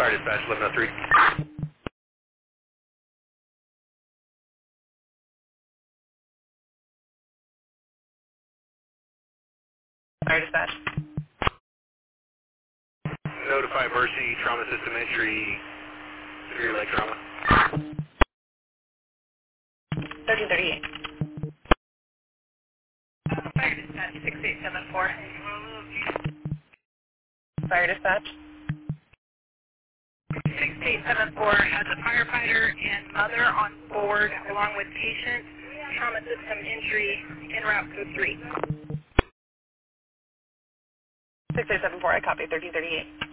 Fire dispatch, 1103. Fire dispatch. Notify Mercy, trauma system entry, severe leg trauma. 1338. Fire dispatch, 6874. Fire dispatch. 6874 has a firefighter and mother on board along with patient, trauma system entry, en route code 3. 6874, I copy 1338.